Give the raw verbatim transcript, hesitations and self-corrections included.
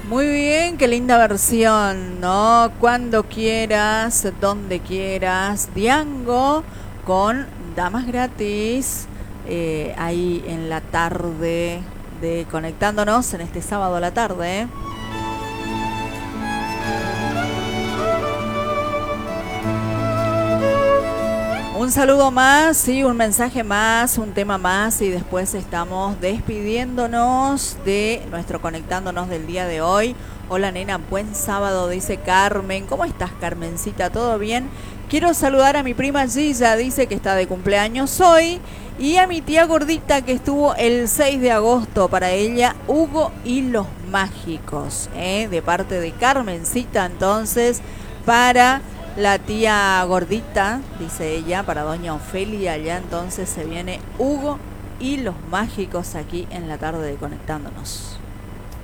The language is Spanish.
Muy bien, qué linda versión, ¿no? Cuando quieras, donde quieras. Diango con Damas Gratis, eh, ahí en la tarde de Conectándonos en este sábado a la tarde, ¿eh? Un saludo más, sí, un mensaje más, un tema más y después estamos despidiéndonos de nuestro Conectándonos del día de hoy. Hola nena, buen sábado, dice Carmen. ¿Cómo estás, Carmencita? ¿Todo bien? Quiero saludar a mi prima Gilla, dice que está de cumpleaños hoy. Y a mi tía gordita que estuvo el seis de agosto, para ella, Hugo y los Mágicos, ¿eh? De parte de Carmencita, entonces, para la tía gordita, dice ella, para doña Ofelia, ya entonces se viene Hugo y los Mágicos aquí en la tarde de Conectándonos.